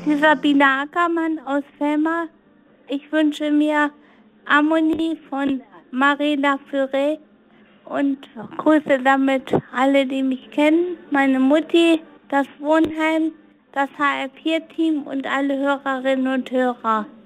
die Sabine Ackermann aus Selma. Ich wünsche mir Harmonie von Marina Furet und grüße damit alle, die mich kennen, meine Mutti, das Wohnheim, das HR4-Team und alle Hörerinnen und Hörer.